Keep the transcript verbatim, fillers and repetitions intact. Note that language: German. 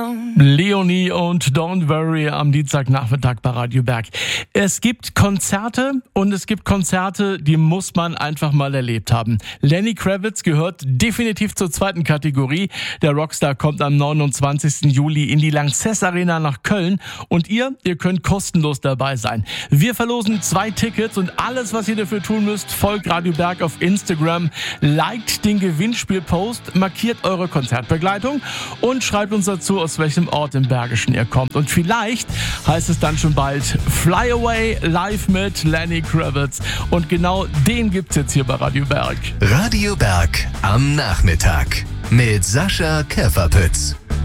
Leonie und Don't Worry am Dienstagnachmittag bei Radio Berg. Es gibt Konzerte und es gibt Konzerte, die muss man einfach mal erlebt haben. Lenny Kravitz gehört definitiv zur zweiten Kategorie. Der Rockstar kommt am neunundzwanzigsten Juli in die Lanxess Arena nach Köln und ihr, ihr könnt kostenlos dabei sein. Wir verlosen zwei Tickets und alles, was ihr dafür tun müsst, folgt Radio Berg auf Instagram, liked den Gewinnspielpost, markiert eure Konzertbegleitung und schreibt uns dazu, aus welchem Ort im Bergischen ihr kommt. Und vielleicht heißt es dann schon bald Fly Away live mit Lenny Kravitz. Und genau den gibt's jetzt hier bei Radio Berg. Radio Berg am Nachmittag mit Sascha Käferpütz.